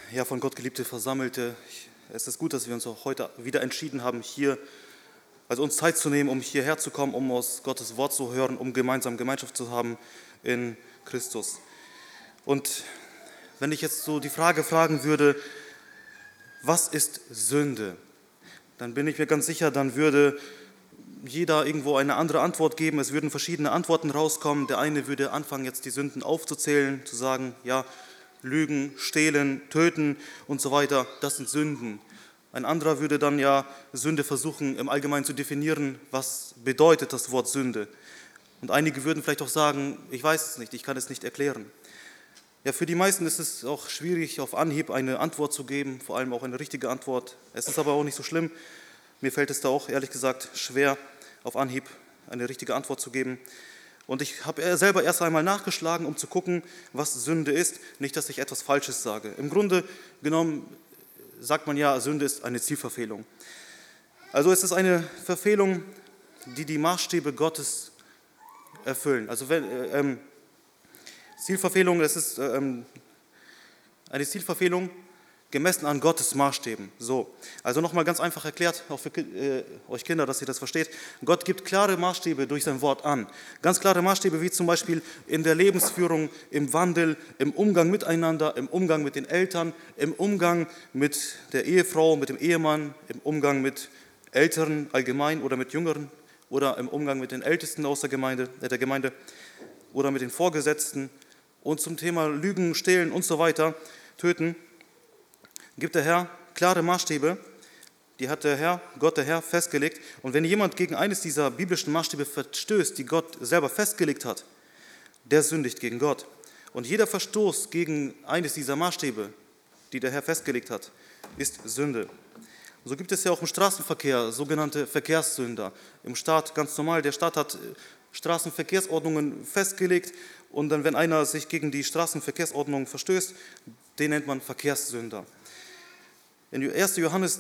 Ja, von Gott geliebte Versammelte, es ist gut, dass wir uns auch heute wieder entschieden haben, hier, also uns Zeit zu nehmen, um hierher zu kommen, um aus Gottes Wort zu hören, um gemeinsam Gemeinschaft zu haben in Christus. Und wenn ich jetzt so die Frage fragen würde, was ist Sünde? Dann bin ich mir ganz sicher, dann würde jeder irgendwo eine andere Antwort geben. Es würden verschiedene Antworten rauskommen. Der eine würde anfangen, jetzt die Sünden aufzuzählen, zu sagen, ja, Lügen, Stehlen, Töten und so weiter, das sind Sünden. Ein anderer würde dann ja Sünde versuchen, im Allgemeinen zu definieren, was bedeutet das Wort Sünde. Und einige würden vielleicht auch sagen, ich weiß es nicht, ich kann es nicht erklären. Ja, für die meisten ist es auch schwierig, auf Anhieb eine Antwort zu geben, vor allem auch eine richtige Antwort. Es ist aber auch nicht so schlimm. Mir fällt es da auch, ehrlich gesagt, schwer, auf Anhieb eine richtige Antwort zu geben. Und ich habe selber erst einmal nachgeschlagen, um zu gucken, was Sünde ist. Nicht, dass ich etwas Falsches sage. Im Grunde genommen sagt man ja, Sünde ist eine Zielverfehlung. Also es ist eine Verfehlung, die die Maßstäbe Gottes erfüllen. Also Zielverfehlung, das ist eine Zielverfehlung gemessen an Gottes Maßstäben. So, also nochmal ganz einfach erklärt, auch für euch Kinder, dass ihr das versteht. Gott gibt klare Maßstäbe durch sein Wort an. Ganz klare Maßstäbe, wie zum Beispiel in der Lebensführung, im Wandel, im Umgang miteinander, im Umgang mit den Eltern, im Umgang mit der Ehefrau, mit dem Ehemann, im Umgang mit Älteren allgemein oder mit Jüngeren oder im Umgang mit den Ältesten aus der Gemeinde oder mit den Vorgesetzten. Und zum Thema Lügen, Stehlen und so weiter, Töten, gibt der Herr klare Maßstäbe, die hat Gott der Herr festgelegt. Und wenn jemand gegen eines dieser biblischen Maßstäbe verstößt, die Gott selber festgelegt hat, der sündigt gegen Gott. Und jeder Verstoß gegen eines dieser Maßstäbe, die der Herr festgelegt hat, ist Sünde. So gibt es ja auch im Straßenverkehr sogenannte Verkehrssünder. Im Staat ganz normal, der Staat hat Straßenverkehrsordnungen festgelegt und dann, wenn einer sich gegen die Straßenverkehrsordnung verstößt, den nennt man Verkehrssünder. In 1. Johannes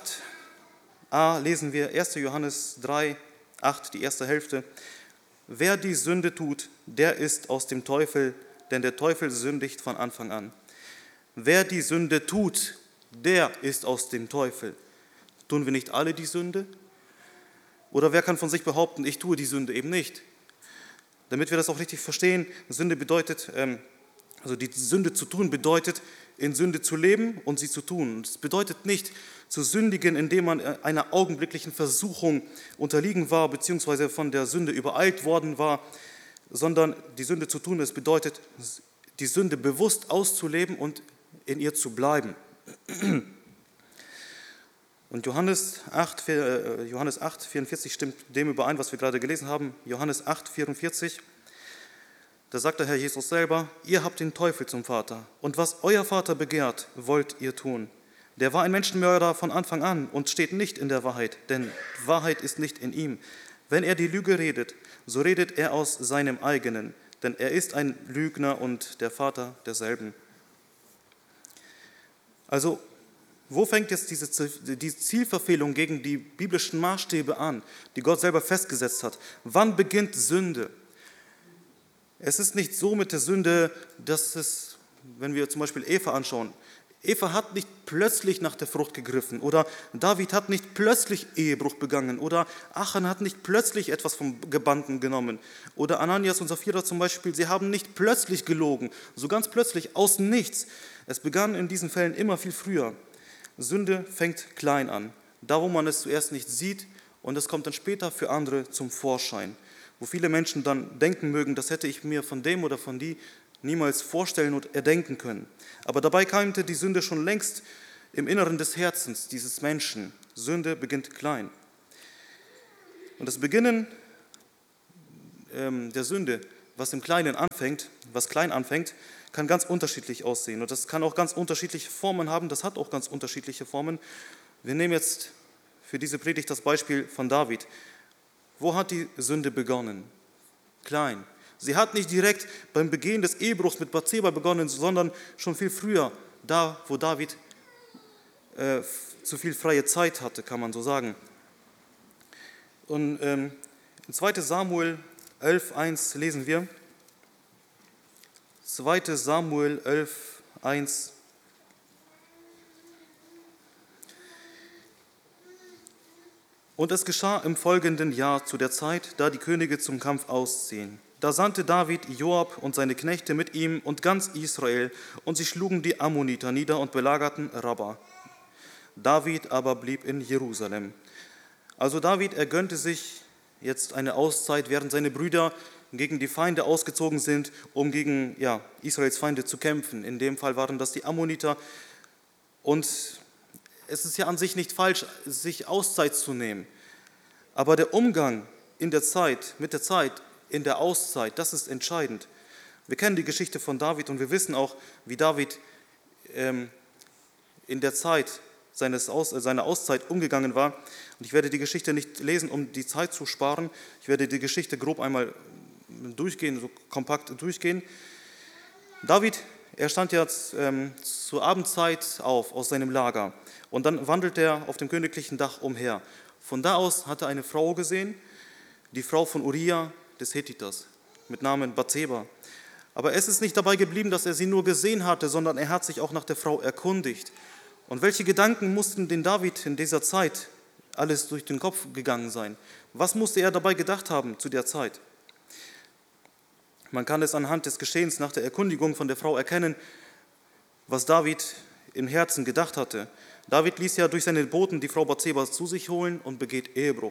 3,8a lesen wir 1. Johannes 3,8, die erste Hälfte. Wer die Sünde tut, der ist aus dem Teufel, denn der Teufel sündigt von Anfang an. Wer die Sünde tut, der ist aus dem Teufel. Tun wir nicht alle die Sünde? Oder wer kann von sich behaupten, ich tue die Sünde eben nicht? Damit wir das auch richtig verstehen, Sünde bedeutet, also die Sünde zu tun bedeutet, in Sünde zu leben und sie zu tun. Es bedeutet nicht zu sündigen, indem man einer augenblicklichen Versuchung unterliegen war, beziehungsweise von der Sünde übereilt worden war, sondern die Sünde zu tun, es bedeutet, die Sünde bewusst auszuleben und in ihr zu bleiben. Und Johannes 8, 44 stimmt dem überein, was wir gerade gelesen haben. Johannes 8, 44. Da sagt der Herr Jesus selber, ihr habt den Teufel zum Vater und was euer Vater begehrt, wollt ihr tun. Der war ein Menschenmörder von Anfang an und steht nicht in der Wahrheit, denn Wahrheit ist nicht in ihm. Wenn er die Lüge redet, so redet er aus seinem eigenen, denn er ist ein Lügner und der Vater derselben. Also, wo fängt jetzt die Zielverfehlung gegen die biblischen Maßstäbe an, die Gott selber festgesetzt hat? Wann beginnt Sünde? Es ist nicht so mit der Sünde, dass es, wenn wir zum Beispiel Eva anschauen, Eva hat nicht plötzlich nach der Frucht gegriffen oder David hat nicht plötzlich Ehebruch begangen oder Achan hat nicht plötzlich etwas vom Gebannten genommen oder Ananias und Sapphira zum Beispiel, sie haben nicht plötzlich gelogen, so ganz plötzlich, aus nichts. Es begann in diesen Fällen immer viel früher. Sünde fängt klein an, da wo man es zuerst nicht sieht und es kommt dann später für andere zum Vorschein. Wo viele Menschen dann denken mögen, das hätte ich mir von dem oder von die niemals vorstellen und erdenken können. Aber dabei keimte die Sünde schon längst im Inneren des Herzens dieses Menschen. Sünde beginnt klein. Und das Beginnen der Sünde, was im Kleinen anfängt, was klein anfängt, kann ganz unterschiedlich aussehen. Und das kann auch ganz unterschiedliche Formen haben, das hat auch ganz unterschiedliche Formen. Wir nehmen jetzt für diese Predigt das Beispiel von David. Wo hat die Sünde begonnen? Klein. Sie hat nicht direkt beim Begehen des Ehebruchs mit Bathseba begonnen, sondern schon viel früher, da wo David zu viel freie Zeit hatte, kann man so sagen. Und in 2. Samuel 11,1 lesen wir, 2. Samuel 11,1. Und es geschah im folgenden Jahr zu der Zeit, da die Könige zum Kampf ausziehen. Da sandte David Joab und seine Knechte mit ihm und ganz Israel, und sie schlugen die Ammoniter nieder und belagerten Rabba. David aber blieb in Jerusalem. Also David, er gönnte sich jetzt eine Auszeit, während seine Brüder gegen die Feinde ausgezogen sind, um gegen Israels Feinde zu kämpfen. In dem Fall waren das die Ammoniter. Und es ist ja an sich nicht falsch, sich Auszeit zu nehmen. Aber der Umgang mit der Zeit, in der Auszeit, das ist entscheidend. Wir kennen die Geschichte von David und wir wissen auch, wie David in der Zeit seiner Auszeit umgegangen war. Und ich werde die Geschichte nicht lesen, um die Zeit zu sparen. Ich werde die Geschichte grob einmal durchgehen, so kompakt durchgehen. David, er stand jetzt zur Abendzeit auf aus seinem Lager und dann wandelt er auf dem königlichen Dach umher. Von da aus hat er eine Frau gesehen, die Frau von Uriah des Hethiters, mit Namen Bathseba. Aber es ist nicht dabei geblieben, dass er sie nur gesehen hatte, sondern er hat sich auch nach der Frau erkundigt. Und welche Gedanken mussten den David in dieser Zeit alles durch den Kopf gegangen sein? Was musste er dabei gedacht haben zu der Zeit? Man kann es anhand des Geschehens nach der Erkundigung von der Frau erkennen, was David im Herzen gedacht hatte. David ließ ja durch seine Boten die Frau Bathseba zu sich holen und begeht Ehebruch.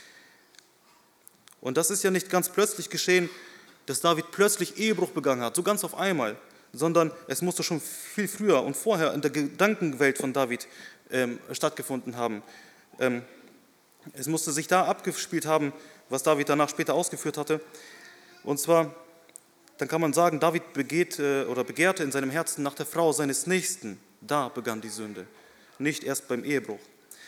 Und das ist ja nicht ganz plötzlich geschehen, dass David plötzlich Ehebruch begangen hat, so ganz auf einmal, sondern es musste schon viel früher und vorher in der Gedankenwelt von David stattgefunden haben. Es musste sich da abgespielt haben, was David danach später ausgeführt hatte. Und zwar, dann kann man sagen, David begehrte in seinem Herzen nach der Frau seines Nächsten. Da begann die Sünde, nicht erst beim Ehebruch.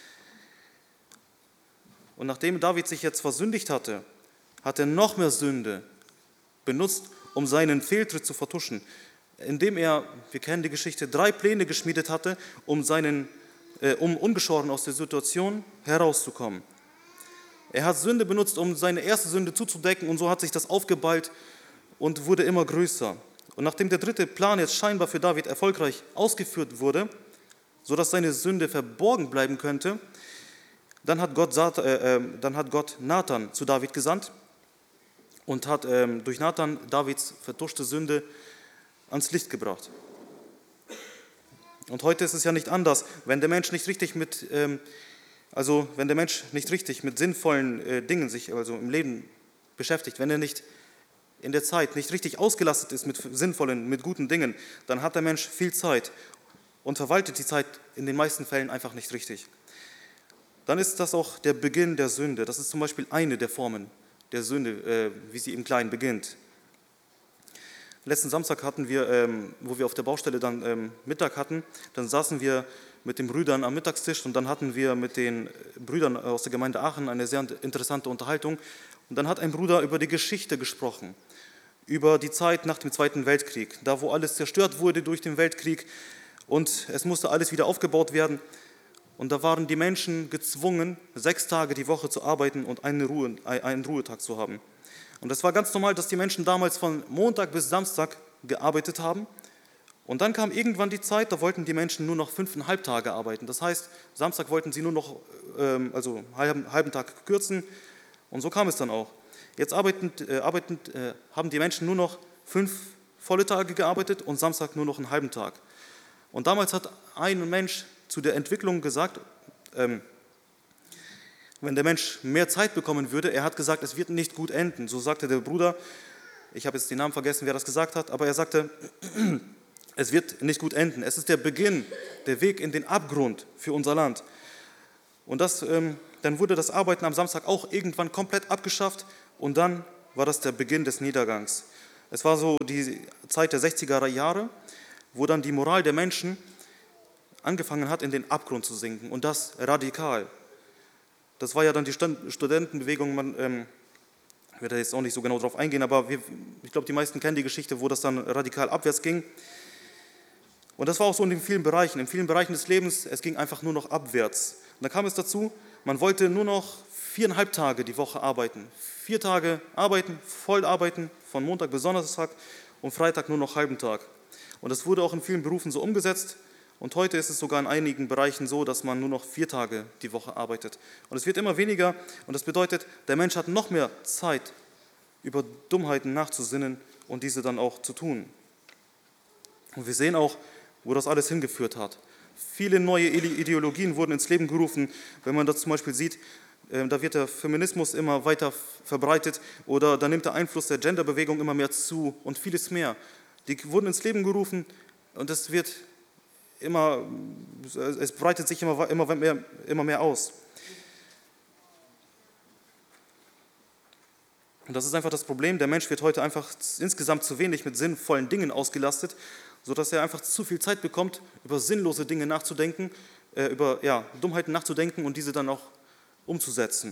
Und nachdem David sich jetzt versündigt hatte, hat er noch mehr Sünde benutzt, um seinen Fehltritt zu vertuschen, indem er, wir kennen die Geschichte, 3 Pläne geschmiedet hatte, um ungeschoren aus der Situation herauszukommen. Er hat Sünde benutzt, um seine erste Sünde zuzudecken, und so hat sich das aufgeballt und wurde immer größer. Und nachdem der 3. Plan jetzt scheinbar für David erfolgreich ausgeführt wurde, sodass seine Sünde verborgen bleiben könnte, dann hat Gott Nathan zu David gesandt und hat durch Nathan Davids vertuschte Sünde ans Licht gebracht. Und heute ist es ja nicht anders, wenn der Mensch nicht richtig mit sinnvollen Dingen sich also im Leben beschäftigt, wenn er nicht in der Zeit nicht richtig ausgelastet ist mit sinnvollen, mit guten Dingen, dann hat der Mensch viel Zeit und verwaltet die Zeit in den meisten Fällen einfach nicht richtig. Dann ist das auch der Beginn der Sünde. Das ist zum Beispiel eine der Formen der Sünde, wie sie im Kleinen beginnt. Letzten Samstag hatten wir, wo wir auf der Baustelle dann Mittag hatten, dann saßen wir mit den Brüdern am Mittagstisch und dann hatten wir mit den Brüdern aus der Gemeinde Aachen eine sehr interessante Unterhaltung. Und dann hat ein Bruder über die Geschichte gesprochen, über die Zeit nach dem Zweiten Weltkrieg, da wo alles zerstört wurde durch den Weltkrieg und es musste alles wieder aufgebaut werden. Und da waren die Menschen gezwungen, 6 Tage die Woche zu arbeiten und einen Ruhetag zu haben. Und das war ganz normal, dass die Menschen damals von Montag bis Samstag gearbeitet haben. Und dann kam irgendwann die Zeit, da wollten die Menschen nur noch 5,5 Tage arbeiten. Das heißt, Samstag wollten sie nur noch halben Tag kürzen. Und so kam es dann auch. Jetzt haben die Menschen nur noch 5 volle Tage gearbeitet und Samstag nur noch einen halben Tag. Und damals hat ein Mensch zu der Entwicklung gesagt, wenn der Mensch mehr Zeit bekommen würde, er hat gesagt, es wird nicht gut enden. So sagte der Bruder, ich habe jetzt den Namen vergessen, wer das gesagt hat, aber er sagte, es wird nicht gut enden. Es ist der Beginn, der Weg in den Abgrund für unser Land. Und dann wurde das Arbeiten am Samstag auch irgendwann komplett abgeschafft und dann war das der Beginn des Niedergangs. Es war so die Zeit der 60er Jahre, wo dann die Moral der Menschen angefangen hat, in den Abgrund zu sinken und das radikal. Das war ja dann die Studentenbewegung, ich werde jetzt auch nicht so genau darauf eingehen, aber ich glaube, die meisten kennen die Geschichte, wo das dann radikal abwärts ging. Und das war auch so in vielen Bereichen des Lebens, es ging einfach nur noch abwärts. Und da kam es dazu, man wollte nur noch 4,5 Tage die Woche arbeiten. 4 Tage arbeiten, voll arbeiten, von Montag bis Donnerstag und Freitag nur noch halben Tag. Und das wurde auch in vielen Berufen so umgesetzt. Und heute ist es sogar in einigen Bereichen so, dass man nur noch 4 Tage die Woche arbeitet. Und es wird immer weniger und das bedeutet, der Mensch hat noch mehr Zeit, über Dummheiten nachzusinnen und diese dann auch zu tun. Und wir sehen auch, wo das alles hingeführt hat. Viele neue Ideologien wurden ins Leben gerufen. Wenn man das zum Beispiel sieht, da wird der Feminismus immer weiter verbreitet oder da nimmt der Einfluss der Genderbewegung immer mehr zu und vieles mehr. Die wurden ins Leben gerufen und es breitet sich immer mehr aus. Und das ist einfach das Problem. Der Mensch wird heute einfach insgesamt zu wenig mit sinnvollen Dingen ausgelastet, sodass er einfach zu viel Zeit bekommt, über sinnlose Dinge nachzudenken, über Dummheiten nachzudenken und diese dann auch umzusetzen.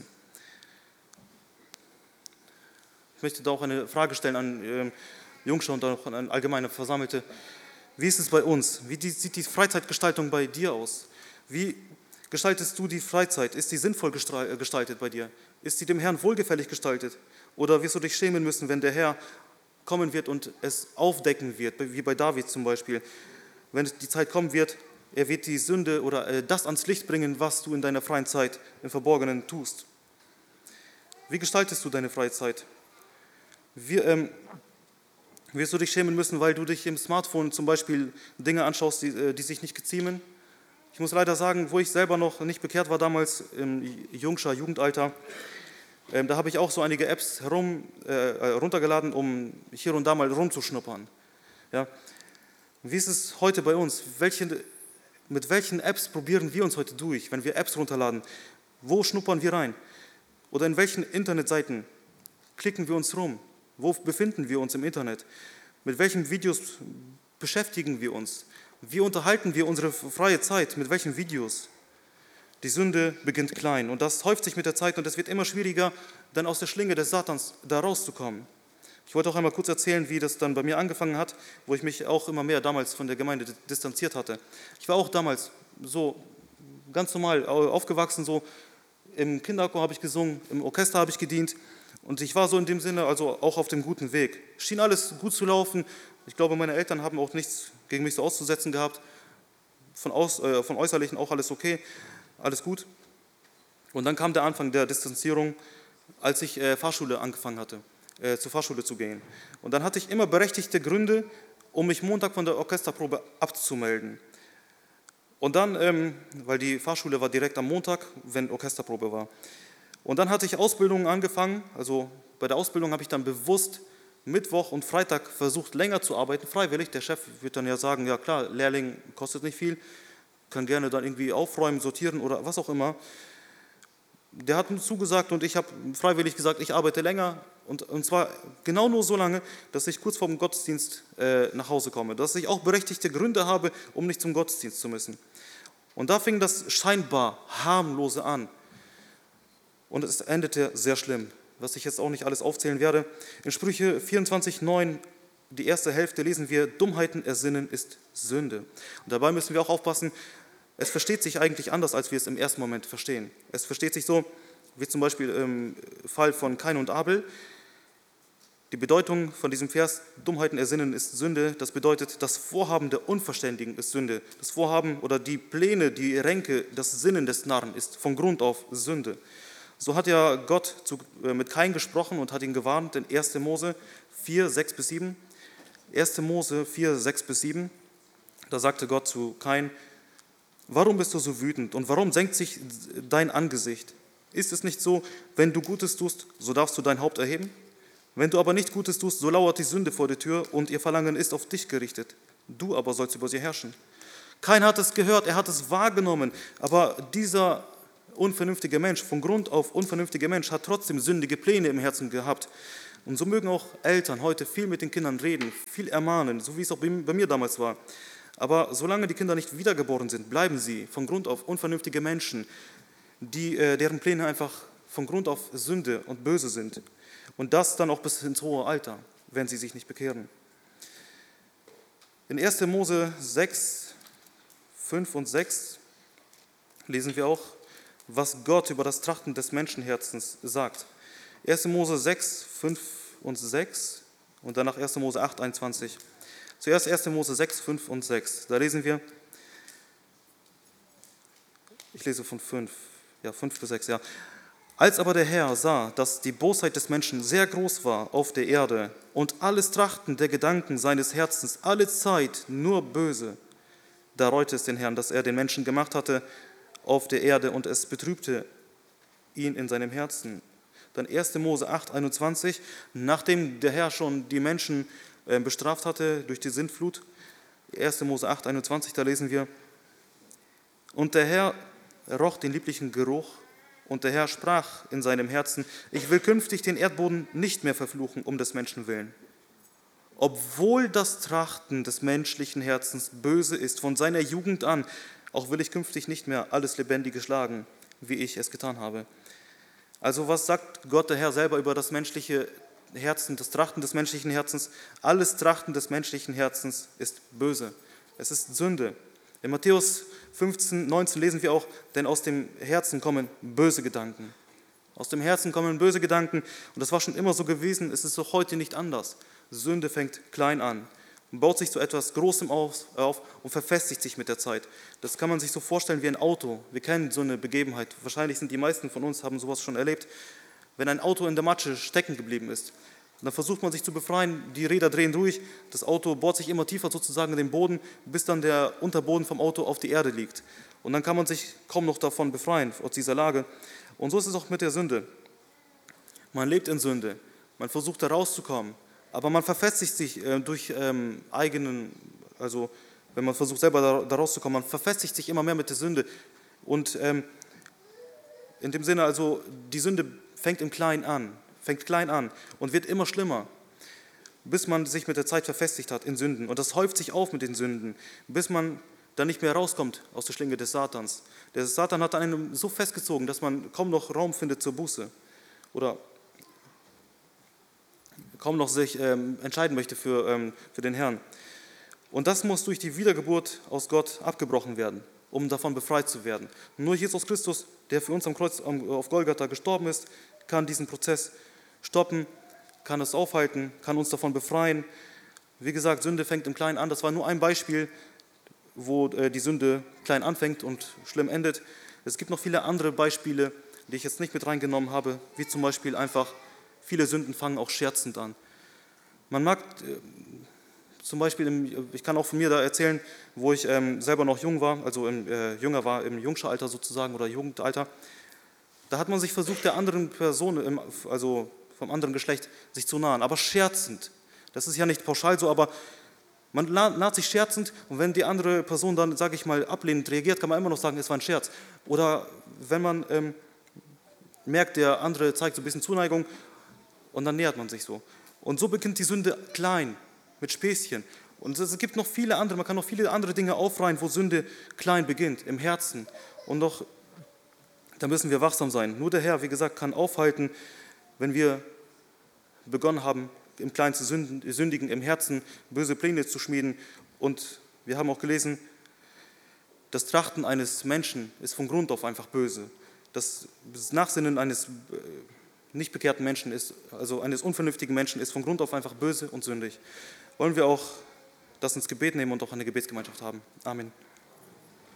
Ich möchte da auch eine Frage stellen an Jungschau und auch an allgemeine Versammelte. Wie ist es bei uns? Wie sieht die Freizeitgestaltung bei dir aus? Wie gestaltest du die Freizeit? Ist die sinnvoll gestaltet bei dir? Ist sie dem Herrn wohlgefällig gestaltet? Oder wirst du dich schämen müssen, wenn der Herr kommen wird und es aufdecken wird, wie bei David zum Beispiel? Wenn die Zeit kommen wird, er wird die Sünde oder das ans Licht bringen, was du in deiner freien Zeit im Verborgenen tust. Wie gestaltest du deine Freizeit? Wirst du dich schämen müssen, weil du dich im Smartphone zum Beispiel Dinge anschaust, die sich nicht geziemen? Ich muss leider sagen, wo ich selber noch nicht bekehrt war, damals im Jugendalter, da habe ich auch so einige Apps runtergeladen, um hier und da mal rumzuschnuppern. Ja. Wie ist es heute bei uns? Mit welchen Apps probieren wir uns heute durch, wenn wir Apps runterladen? Wo schnuppern wir rein? Oder in welchen Internetseiten klicken wir uns rum? Wo befinden wir uns im Internet? Mit welchen Videos beschäftigen wir uns? Wie unterhalten wir unsere freie Zeit? Mit welchen Videos? Die Sünde beginnt klein und das häuft sich mit der Zeit und es wird immer schwieriger, dann aus der Schlinge des Satans da rauszukommen. Ich wollte auch einmal kurz erzählen, wie das dann bei mir angefangen hat, wo ich mich auch immer mehr damals von der Gemeinde distanziert hatte. Ich war auch damals so ganz normal aufgewachsen, so im Kinderchor habe ich gesungen, im Orchester habe ich gedient und ich war so in dem Sinne also auch auf dem guten Weg. Schien alles gut zu laufen. Ich glaube, meine Eltern haben auch nichts gegen mich so auszusetzen gehabt. Von Äußerlichen auch alles okay, alles gut. Und dann kam der Anfang der Distanzierung, als ich Fahrschule angefangen hatte, zur Fahrschule zu gehen. Und dann hatte ich immer berechtigte Gründe, um mich Montag von der Orchesterprobe abzumelden. Und dann, weil die Fahrschule war direkt am Montag, wenn Orchesterprobe war. Und dann hatte ich Ausbildungen angefangen, also bei der Ausbildung habe ich dann bewusst Mittwoch und Freitag versucht, länger zu arbeiten, freiwillig. Der Chef wird dann ja sagen, ja klar, Lehrling kostet nicht viel, kann gerne dann irgendwie aufräumen, sortieren oder was auch immer. Der hat mir zugesagt und ich habe freiwillig gesagt, ich arbeite länger und zwar genau nur so lange, dass ich kurz vor dem Gottesdienst nach Hause komme, dass ich auch berechtigte Gründe habe, um nicht zum Gottesdienst zu müssen. Und da fing das scheinbar harmlose an und es endete sehr schlimm, was ich jetzt auch nicht alles aufzählen werde. In Sprüche 24,9, die erste Hälfte, lesen wir, Dummheiten ersinnen ist Sünde. Und dabei müssen wir auch aufpassen, es versteht sich eigentlich anders, als wir es im ersten Moment verstehen. Es versteht sich so, wie zum Beispiel im Fall von Kain und Abel. Die Bedeutung von diesem Vers, Dummheiten ersinnen ist Sünde, das bedeutet, das Vorhaben der Unverständigen ist Sünde. Das Vorhaben oder die Pläne, die Ränke, das Sinnen des Narren ist von Grund auf Sünde. So hat ja Gott mit Kain gesprochen und hat ihn gewarnt in 1. Mose 4, 6 bis 7. 1. Mose 4, 6 bis 7, da sagte Gott zu Kain, warum bist du so wütend und warum senkt sich dein Angesicht? Ist es nicht so, wenn du Gutes tust, so darfst du dein Haupt erheben? Wenn du aber nicht Gutes tust, so lauert die Sünde vor der Tür und ihr Verlangen ist auf dich gerichtet. Du aber sollst über sie herrschen. Kain hat es gehört, er hat es wahrgenommen, aber dieser unvernünftige Mensch, von Grund auf unvernünftige Mensch, hat trotzdem sündige Pläne im Herzen gehabt. Und so mögen auch Eltern heute viel mit den Kindern reden, viel ermahnen, so wie es auch bei mir damals war. Aber solange die Kinder nicht wiedergeboren sind, bleiben sie von Grund auf unvernünftige Menschen, deren Pläne einfach von Grund auf Sünde und böse sind. Und das dann auch bis ins hohe Alter, wenn sie sich nicht bekehren. In 1. Mose 6, 5 und 6 lesen wir auch, was Gott über das Trachten des Menschenherzens sagt. 1. Mose 6, 5 und 6 und danach 1. Mose 8, 21. Zuerst 1. Mose 6, 5 und 6. Da lesen wir, Ich lese von 5 bis 6, ja. Als aber der Herr sah, dass die Bosheit des Menschen sehr groß war auf der Erde und alles Trachten der Gedanken seines Herzens alle Zeit nur böse, da reute es den Herrn, dass er den Menschen gemacht hatte auf der Erde und es betrübte ihn in seinem Herzen. Dann 1. Mose 8, 21, nachdem der Herr schon die Menschen bestraft hatte durch die Sintflut, 1. Mose 8, 21, da lesen wir, und der Herr roch den lieblichen Geruch und der Herr sprach in seinem Herzen, ich will künftig den Erdboden nicht mehr verfluchen um des Menschen willen. Obwohl das Trachten des menschlichen Herzens böse ist von seiner Jugend an, auch will ich künftig nicht mehr alles Lebendige schlagen, wie ich es getan habe. Also was sagt Gott der Herr selber über das menschliche Herzen, das Trachten des menschlichen Herzens? Alles Trachten des menschlichen Herzens ist böse. Es ist Sünde. In Matthäus 15, 19 lesen wir auch, denn aus dem Herzen kommen böse Gedanken. Aus dem Herzen kommen böse Gedanken und das war schon immer so gewesen, es ist auch heute nicht anders. Sünde fängt klein an und baut sich zu etwas Großem auf und verfestigt sich mit der Zeit. Das kann man sich so vorstellen wie ein Auto. Wir kennen so eine Begebenheit, wahrscheinlich sind die meisten von uns, haben sowas schon erlebt. Wenn ein Auto in der Matsche stecken geblieben ist, dann versucht man sich zu befreien, die Räder drehen durch, das Auto bohrt sich immer tiefer sozusagen in den Boden, bis dann der Unterboden vom Auto auf die Erde liegt. Und dann kann man sich kaum noch davon befreien, aus dieser Lage. Und so ist es auch mit der Sünde. Man lebt in Sünde, man versucht da rauszukommen, aber man verfestigt sich durch wenn man versucht selber da rauszukommen, man verfestigt sich immer mehr mit der Sünde. Und in dem Sinne, also die Sünde fängt klein an und wird immer schlimmer, bis man sich mit der Zeit verfestigt hat in Sünden. Und das häuft sich auf mit den Sünden, bis man dann nicht mehr rauskommt aus der Schlinge des Satans. Der Satan hat einen so festgezogen, dass man kaum noch Raum findet zur Buße oder kaum noch sich entscheiden möchte für den Herrn. Und das muss durch die Wiedergeburt aus Gott abgebrochen werden, um davon befreit zu werden. Nur Jesus Christus, der für uns am Kreuz auf Golgatha gestorben ist, kann diesen Prozess stoppen, kann es aufhalten, kann uns davon befreien. Wie gesagt, Sünde fängt im Kleinen an. Das war nur ein Beispiel, wo die Sünde klein anfängt und schlimm endet. Es gibt noch viele andere Beispiele, die ich jetzt nicht mit reingenommen habe, wie zum Beispiel einfach, viele Sünden fangen auch scherzend an. Man mag zum Beispiel, ich kann auch von mir da erzählen, wo ich selber noch jung war, also jünger war, im Jungscheralter sozusagen oder Jugendalter. Da hat man sich versucht, der anderen Person, also vom anderen Geschlecht, sich zu nahen, aber scherzend. Das ist ja nicht pauschal so, aber man naht sich scherzend und wenn die andere Person dann, sage ich mal, ablehnend reagiert, kann man immer noch sagen, es war ein Scherz. Oder wenn man merkt, der andere zeigt so ein bisschen Zuneigung und dann nähert man sich so. Und so beginnt die Sünde klein, mit Späßchen. Und es gibt noch viele andere, man kann noch viele andere Dinge aufreihen, wo Sünde klein beginnt, im Herzen. Und doch, da müssen wir wachsam sein. Nur der Herr, wie gesagt, kann aufhalten, wenn wir begonnen haben, im Kleinen zu sündigen, im Herzen böse Pläne zu schmieden. Und wir haben auch gelesen, das Trachten eines Menschen ist von Grund auf einfach böse. Das Nachsinnen eines nicht bekehrten Menschen ist, also eines unvernünftigen Menschen, ist von Grund auf einfach böse und sündig. Wollen wir auch das ins Gebet nehmen und auch eine Gebetsgemeinschaft haben. Amen.